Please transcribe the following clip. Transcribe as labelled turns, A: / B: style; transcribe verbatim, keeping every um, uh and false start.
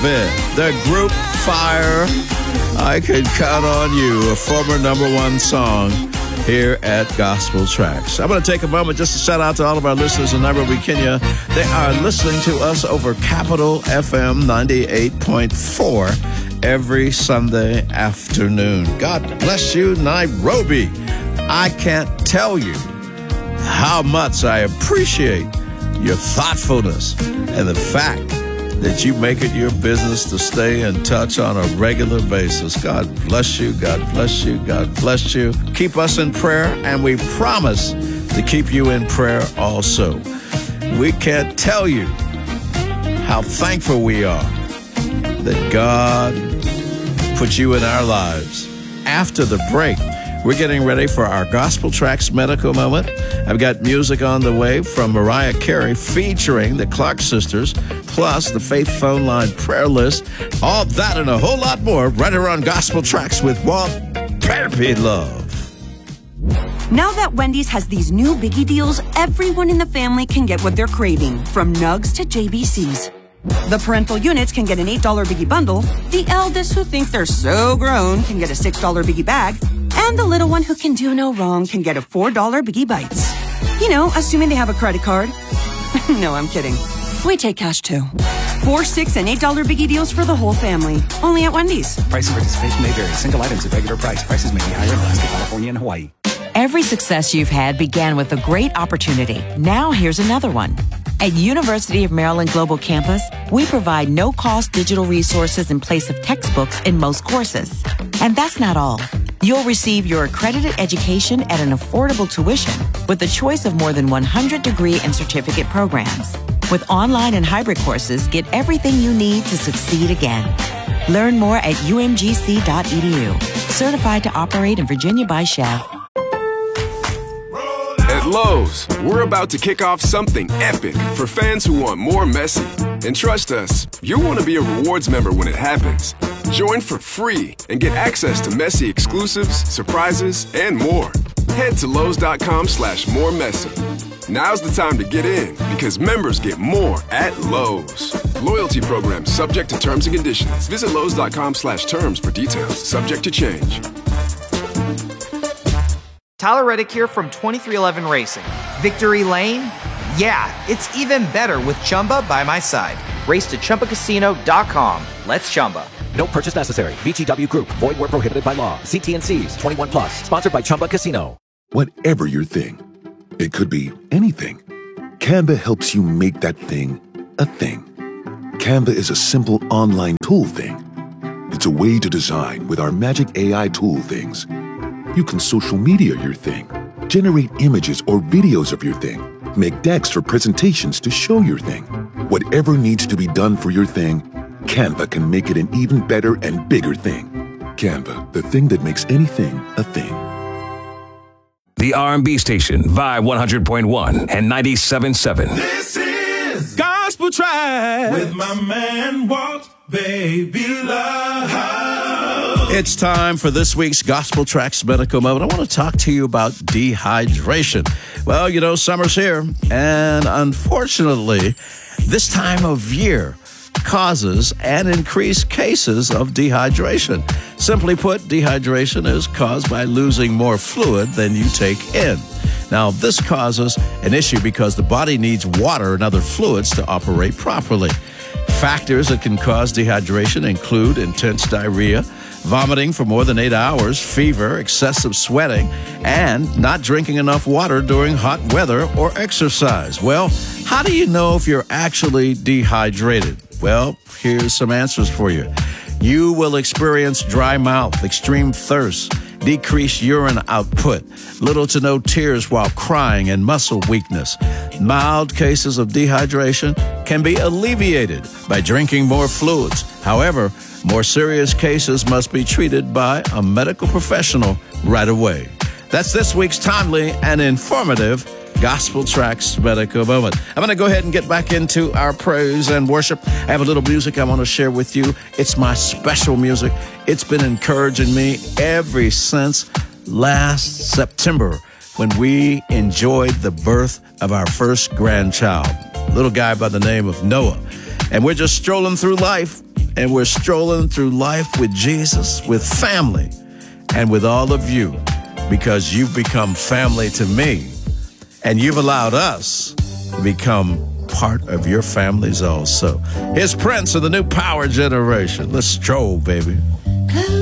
A: David, the group Fire. I Can Count on You, a former number one song here at Gospel Tracks. I'm going to take a moment just to shout out to all of our listeners in Nairobi, Kenya. They are listening to us over Capital F M ninety-eight point four every Sunday afternoon. God bless you, Nairobi. I can't tell you how much I appreciate your thoughtfulness and the fact that you make it your business to stay in touch on a regular basis. God bless you. God bless you. God bless you. Keep us in prayer, and we promise to keep you in prayer also. We can't tell you how thankful we are that God put you in our lives. After the break, we're getting ready for our Gospel Tracks Medical Moment. I've got music on the way from Mariah Carey featuring the Clark Sisters, plus the Faith Phone Line prayer list. All that and a whole lot more right here on Gospel Tracks with Walt Therapy Love.
B: Now that Wendy's has these new biggie deals, everyone in the family can get what they're craving, from nugs to J B Cs. The parental units can get an eight dollar biggie bundle, the eldest who think they're so grown can get a six dollar biggie bag, and the little one who can do no wrong can get a four dollar biggie bites. You know, assuming they have a credit card. No, I'm kidding. We take cash too. Four, six, and eight dollar biggie deals for the whole family. Only at Wendy's.
C: Price and participation may vary. Single items at regular price. Prices may be higher in Alaska, California, and Hawaii.
D: Every success you've had began with a great opportunity. Now here's another one. At University of Maryland Global Campus, we provide no-cost digital resources in place of textbooks in most courses. And that's not all. You'll receive your accredited education at an affordable tuition with a choice of more than one hundred degree and certificate programs. With online and hybrid courses, get everything you need to succeed again. Learn more at U M G C dot E D U. Certified to operate in Virginia by Chev.
E: At Lowe's, we're about to kick off something epic for fans who want more Messi. And trust us, you'll want to be a rewards member when it happens. Join for free and get access to Messi exclusives, surprises, and more. Head to Lowe's.com slash more Messi. Now's the time to get in because members get more at Lowe's. Loyalty program subject to terms and conditions. Visit Lowe's.com slash terms for details. Subject to change.
F: Tyler Reddick here from twenty-three eleven Racing. Victory Lane? Yeah, it's even better with Chumba by my side. Race to Chumba Casino dot com. Let's Chumba.
G: No purchase necessary. V G W Group. Void where prohibited by law. See T and C's. twenty-one plus. Sponsored by Chumba Casino.
H: Whatever your thing, it could be anything. Canva helps you make that thing a thing. Canva is a simple online tool thing. It's a way to design with our magic A I tool things. You can social media your thing, generate images or videos of your thing, make decks for presentations to show your thing. Whatever needs to be done for your thing, Canva can make it an even better and bigger thing. Canva, the thing that makes anything a thing.
I: The R and B station, Vibe one hundred point one and ninety-seven point seven.
J: This is Gospel Tracks with my man Walt Baby Love.
A: It's time for this week's Gospel Tracks Medical Moment. I want to talk to you about dehydration. Well, you know, summer's here, and unfortunately, this time of year causes and increased cases of dehydration. Simply put, dehydration is caused by losing more fluid than you take in. Now, this causes an issue because the body needs water and other fluids to operate properly. Factors that can cause dehydration include intense diarrhea, vomiting for more than eight hours, fever, excessive sweating, and not drinking enough water during hot weather or exercise. Well, how do you know if you're actually dehydrated? Well, here's some answers for you. You will experience dry mouth, extreme thirst, decreased urine output, little to no tears while crying, and muscle weakness. Mild cases of dehydration can be alleviated by drinking more fluids. However, more serious cases must be treated by a medical professional right away. That's this week's timely and informative Gospel Tracks Medical Moment. I'm going to go ahead and get back into our praise and worship. I have a little music I want to share with you. It's my special music. It's been encouraging me ever since last September when we enjoyed the birth of our first grandchild, a little guy by the name of Noah. And we're just strolling through life, and we're strolling through life with Jesus, with family, and with all of you, because you've become family to me, and you've allowed us to become part of your families also. Here's Prince of the new power generation. Let's stroll, baby.